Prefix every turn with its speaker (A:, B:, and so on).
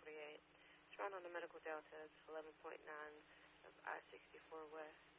A: It's run on the Medical Delta. It's 11.9 of I-64 West.